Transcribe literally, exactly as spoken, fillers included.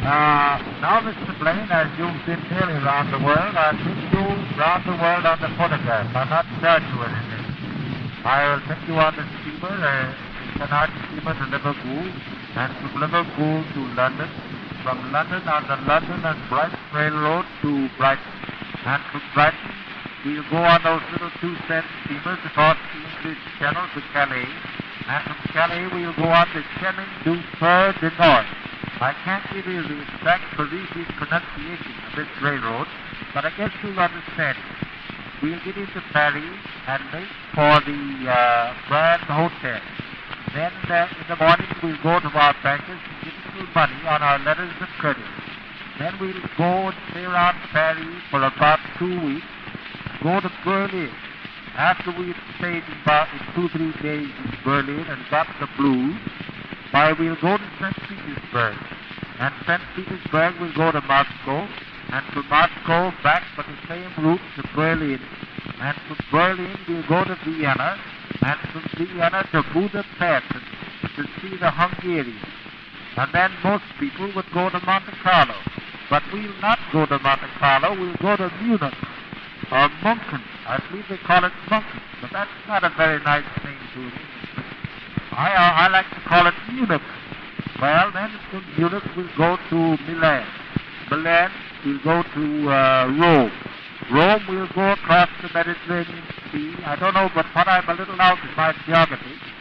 Uh, now, Mister Blaine, as you've been sailing around the world, I'll take you round the world on the photograph. I'll not charge you anything. I'll take you on the steamer, uh, Cunard steamer to Liverpool, and from Liverpool to London, from London on the London and Brighton Railroad to Brighton, and from Brighton we'll go on those little two-cent steamers across the English Channel to Calais, and from Calais we'll go on the Chemin du Fer du Nord. I can't give you the exact Parisian pronunciation of this railroad, but I guess you'll understand it. We'll get into Paris and make for the uh, Grand Hotel. Then uh, in the morning we'll go to our bankers and get a little money on our letters of credit. Then we'll go and stay around Paris for about two weeks, go to Berlin. After we've stayed in about in two, three days in Berlin and got the blues, why, we'll go to Saint Petersburg. And Saint Petersburg we'll go to Moscow, and from Moscow back by the same route to Berlin. And from Berlin we'll go to Vienna, and from Vienna to Budapest to see the Hungarians. And then most people would go to Monte Carlo. But we'll not go to Monte Carlo, we'll go to Munich, or Munchen. I believe they call it Munchen, but that's not a very nice name to it. I, uh, I like to call it Munich. Well, then from Munich we'll go to Milan. Milan we'll go to uh, Rome. Rome we'll go across the Mediterranean Sea. I don't know, but what I'm a little out in my geography,